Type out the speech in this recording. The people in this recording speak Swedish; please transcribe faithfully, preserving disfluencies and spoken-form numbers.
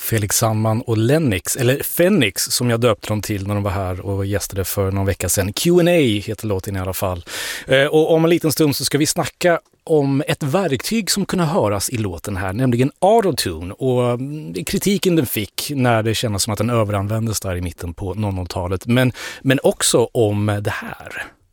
Felix Sandman och Lennox, eller Phoenix som jag döpte dem till när de var här och gästade för någon vecka sedan. Q and A heter låten i alla fall. Eh, och om en liten stund så ska vi snacka om ett verktyg som kunde höras i låten här, nämligen Autotune, och kritiken den fick när det kändes som att den överanvändes där i mitten på nittonhundratalet, men, men också om det här.